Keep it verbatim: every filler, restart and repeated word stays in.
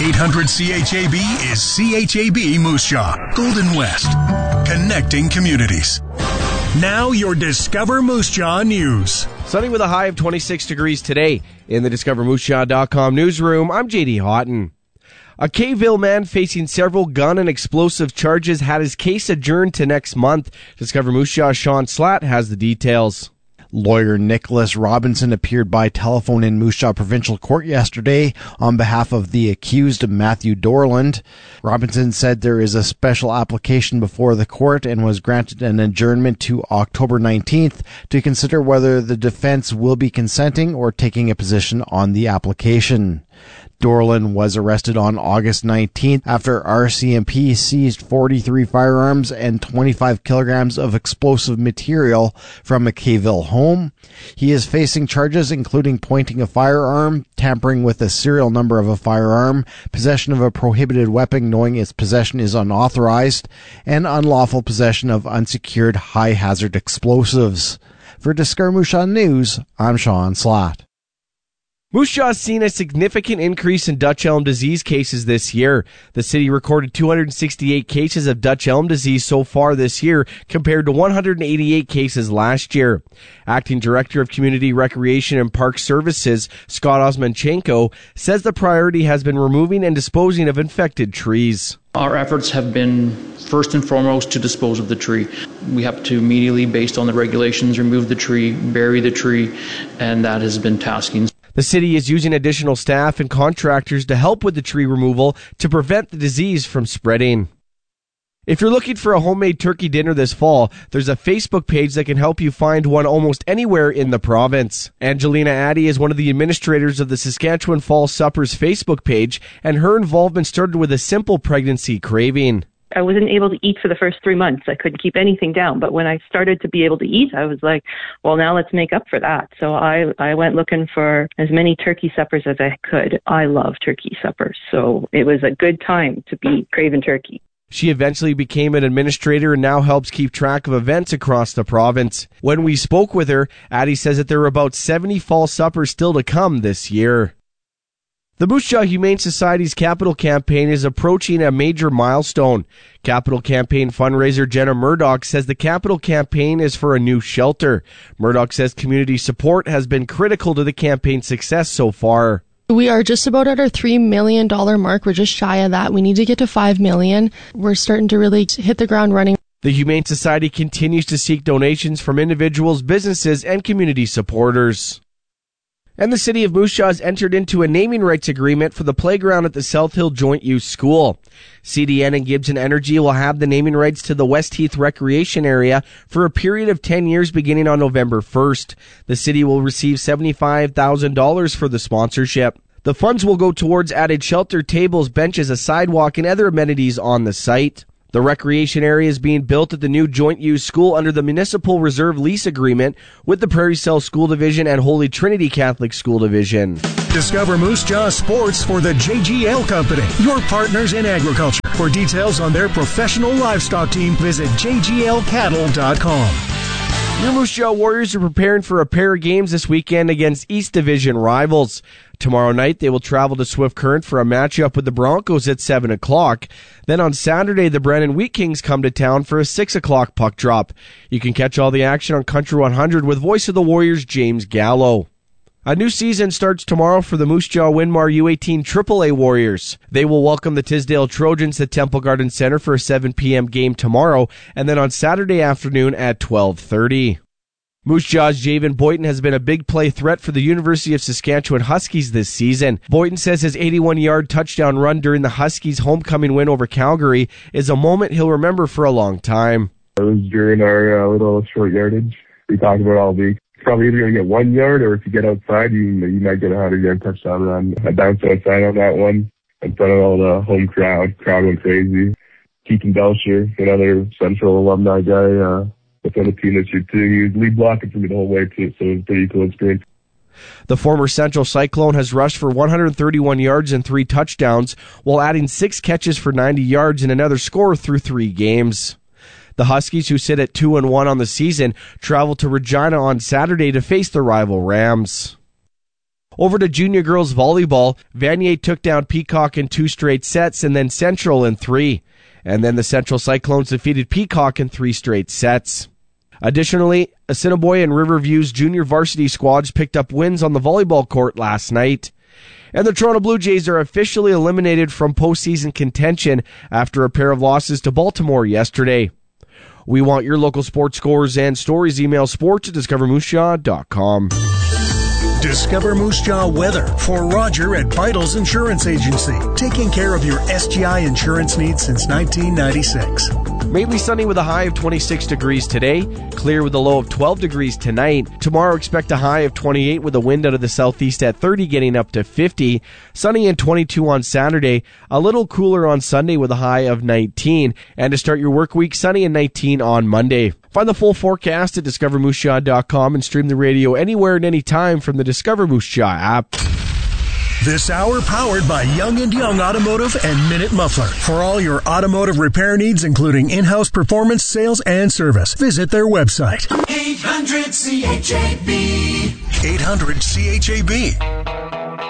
eight hundred C H A B is C H A B Moose Jaw, Golden West, connecting communities. Now your Discover Moose Jaw news. Sunny with a high of twenty-six degrees today. In the Discover Moose Jaw dot com newsroom, I'm J D Houghton. A Kayville man facing several gun and explosive charges had his case adjourned to next month. Discover Moose Jaw's Sean Slatt has the details. Lawyer Nicholas Robinson appeared by telephone in Moose Jaw Provincial Court yesterday on behalf of the accused Matthew Dorland. Robinson said there is a special application before the court and was granted an adjournment to October nineteenth to consider whether the defense will be consenting or taking a position on the application. Dorland was arrested on August nineteenth after R C M P seized forty-three firearms and twenty-five kilograms of explosive material from a Kayville home. He is facing charges including pointing a firearm, tampering with the serial number of a firearm, possession of a prohibited weapon knowing its possession is unauthorized, and unlawful possession of unsecured high-hazard explosives. For Discover Moose Jaw News, I'm Sean Slatt. Moose Jaw has seen a significant increase in Dutch elm disease cases this year. The city recorded two hundred sixty-eight cases of Dutch elm disease so far this year, compared to one hundred eighty-eight cases last year. Acting Director of Community Recreation and Park Services, Scott Osmanchenko, says the priority has been removing and disposing of infected trees. Our efforts have been first and foremost to dispose of the tree. We have to immediately, based on the regulations, remove the tree, bury the tree, and that has been tasking. The city is using additional staff and contractors to help with the tree removal to prevent the disease from spreading. If you're looking for a homemade turkey dinner this fall, there's a Facebook page that can help you find one almost anywhere in the province. Angelina Addy is one of the administrators of the Saskatchewan Fall Suppers Facebook page, and her involvement started with a simple pregnancy craving. I wasn't able to eat for the first three months. I couldn't keep anything down. But when I started to be able to eat, I was like, well, now let's make up for that. So I, I went looking for as many turkey suppers as I could. I love turkey suppers. So it was a good time to be craving turkey. She eventually became an administrator and now helps keep track of events across the province. When we spoke with her, Addie says that there are about seventy fall suppers still to come this year. The Moose Jaw Humane Society's Capital Campaign is approaching a major milestone. Capital Campaign fundraiser Jenna Murdoch says the Capital Campaign is for a new shelter. Murdoch says community support has been critical to the campaign's success so far. We are just about at our three million dollars mark. We're just shy of that. We need to get to five million dollars. We're starting to really hit the ground running. The Humane Society continues to seek donations from individuals, businesses, and community supporters. And the City of Moose Jaw has entered into a naming rights agreement for the playground at the South Hill Joint Use School. C D N and Gibson Energy will have the naming rights to the West Heath Recreation Area for a period of ten years beginning on November first. The city will receive seventy-five thousand dollars for the sponsorship. The funds will go towards added shelter, tables, benches, a sidewalk, and other amenities on the site. The recreation area is being built at the new joint use school under the Municipal Reserve Lease Agreement with the Prairie Cell School Division and Holy Trinity Catholic School Division. Discover Moose Jaw Sports for the J G L Company, your partners in agriculture. For details on their professional livestock team, visit j g l cattle dot com. Your Moose Jaw Warriors are preparing for a pair of games this weekend against East Division rivals. Tomorrow night, they will travel to Swift Current for a matchup with the Broncos at seven o'clock. Then on Saturday, the Brandon Wheat Kings come to town for a six o'clock puck drop. You can catch all the action on Country one hundred with voice of the Warriors, James Gallo. A new season starts tomorrow for the Moose Jaw Winmar U eighteen triple A Warriors. They will welcome the Tisdale Trojans at Temple Garden Center for a seven p.m. game tomorrow, and then on Saturday afternoon at twelve thirty. Moose Jaw's Javen Boyton has been a big play threat for the University of Saskatchewan Huskies this season. Boyton says his eighty-one-yard touchdown run during the Huskies' homecoming win over Calgary is a moment he'll remember for a long time. It was during our uh, little short yardage. We talked about all week. Probably either going to get one yard, or if you get outside, you you might get a hundred-yard touchdown run. I bounced outside on that one in front of all the home crowd. Crowd went crazy. Keaton Belcher, another Central alumni guy, uh, was on the team this year too. He was lead blocking for me the whole way too, so it was a pretty cool experience. The former Central Cyclone has rushed for one hundred thirty-one yards and three touchdowns, while adding six catches for ninety yards and another score through three games. The Huskies, who sit at two and one on the season, travel to Regina on Saturday to face the rival Rams. Over to junior girls volleyball, Vanier took down Peacock in two straight sets and then Central in three. And then the Central Cyclones defeated Peacock in three straight sets. Additionally, Assiniboia and Riverview's junior varsity squads picked up wins on the volleyball court last night. And the Toronto Blue Jays are officially eliminated from postseason contention after a pair of losses to Baltimore yesterday. We want your local sports scores and stories. Email sports at discover moose jaw dot com. Discover Moose Jaw weather for Roger at Vitals Insurance Agency, taking care of your S G I insurance needs since nineteen ninety-six. Mainly sunny with a high of twenty-six degrees today, clear with a low of twelve degrees tonight. Tomorrow expect a high of twenty-eight with a wind out of the southeast at thirty, getting up to fifty. Sunny and twenty-two on Saturday, a little cooler on Sunday with a high of nineteen. And to start your work week, sunny and nineteen on Monday. Find the full forecast at discover moose jaw dot com and stream the radio anywhere and anytime from the Discover Moose Jaw app. This hour powered by Young and Young Automotive and Minute Muffler. For all your automotive repair needs, including in-house performance, sales, and service, visit their website. eight hundred C H A B eight hundred C H A B